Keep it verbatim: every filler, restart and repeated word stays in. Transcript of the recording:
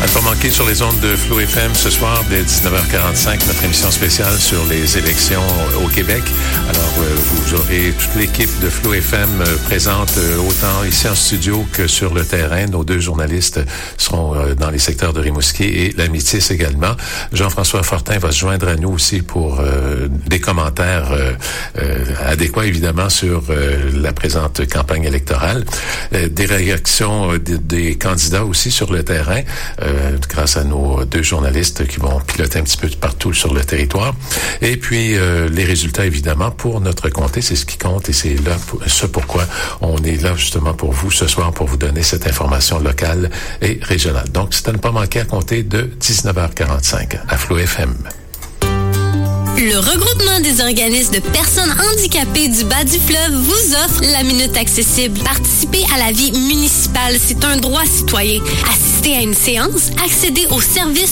À ne pas manquer sur les ondes de Flow F M ce soir dès dix-neuf heures quarante-cinq, notre émission spéciale sur les élections au Québec. Alors, euh, vous aurez toute l'équipe de Flow F M euh, présente euh, autant ici en studio que sur le terrain. Nos deux journalistes seront euh, dans les secteurs de Rimouski et la Métis également. Jean-François Fortin va se joindre à nous aussi pour euh, des commentaires euh, euh, adéquats, évidemment, sur euh, la présente campagne électorale. Euh, des réactions euh, des, des candidats aussi sur le terrain. Euh, grâce à nos deux journalistes qui vont piloter un petit peu partout sur le territoire. Et puis, euh, les résultats, évidemment, pour notre comté, c'est ce qui compte et c'est là, pour, ce pourquoi on est là, justement, pour vous ce soir, pour vous donner cette information locale et régionale. Donc, c'est à ne pas manquer à compter de dix-neuf heures quarante-cinq à Flow F M. Le regroupement des organismes de personnes handicapées du bas du fleuve vous offre la Minute Accessible. Participer à la vie municipale, c'est un droit citoyen. Assister à une séance, accéder aux services